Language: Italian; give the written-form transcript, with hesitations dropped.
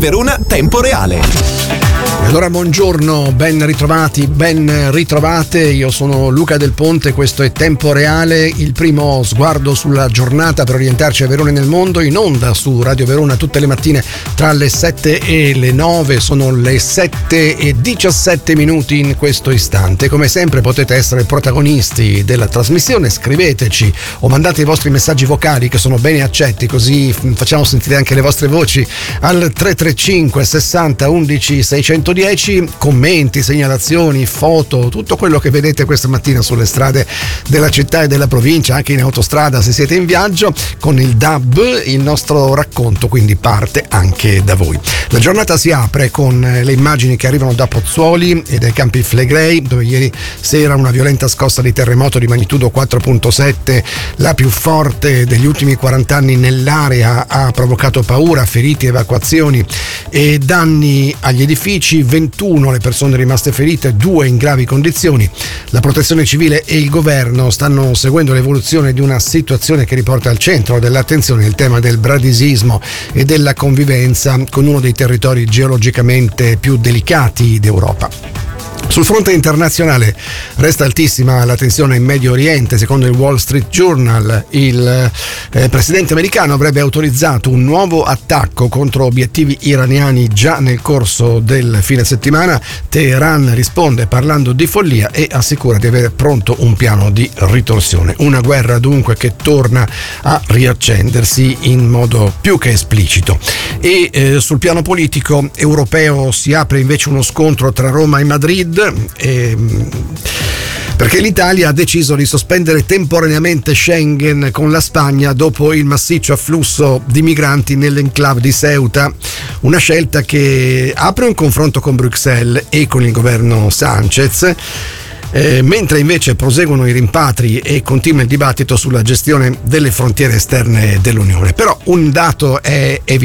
Verona Tempo Reale. Allora buongiorno, ben ritrovati, ben ritrovate, io sono Luca Del Ponte, questo è Tempo Reale, il primo sguardo sulla giornata per orientarci a Verona e nel mondo, in onda su Radio Verona tutte le mattine tra le 7 e le 9, sono le 7:17 in questo istante. Come sempre potete essere protagonisti della trasmissione, scriveteci o mandate i vostri messaggi vocali che sono bene accetti, così facciamo sentire anche le vostre voci al 335 60 11 610, commenti, segnalazioni, foto, tutto quello che vedete questa mattina sulle strade della città e della provincia, anche in autostrada se siete in viaggio. Con il DAB il nostro racconto quindi parte anche da voi. La giornata si apre con le immagini che arrivano da Pozzuoli e dai Campi Flegrei, dove ieri sera una violenta scossa di terremoto di magnitudo 4.7, la più forte degli ultimi 40 anni nell'area, ha provocato paura, feriti, evacuazioni e danni agli edifici. 21 le persone rimaste ferite, 2 in gravi condizioni. La Protezione Civile e il governo stanno seguendo l'evoluzione di una situazione che riporta al centro dell'attenzione il tema del bradisismo e della convivenza con uno dei territori geologicamente più delicati d'Europa. Sul fronte internazionale resta altissima la tensione in Medio Oriente. Secondo il Wall Street Journal, il presidente americano avrebbe autorizzato un nuovo attacco contro obiettivi iraniani già nel corso del fine settimana. Teheran risponde parlando di follia e assicura di avere pronto un piano di ritorsione. Una guerra dunque che torna a riaccendersi in modo più che esplicito. E sul piano politico europeo si apre invece uno scontro tra Roma e Madrid, perché l'Italia ha deciso di sospendere temporaneamente Schengen con la Spagna dopo il massiccio afflusso di migranti nell'enclave di Ceuta, una scelta che apre un confronto con Bruxelles e con il governo Sánchez. Mentre invece proseguono i rimpatri e continua il dibattito sulla gestione delle frontiere esterne dell'Unione. Però un dato è evidente: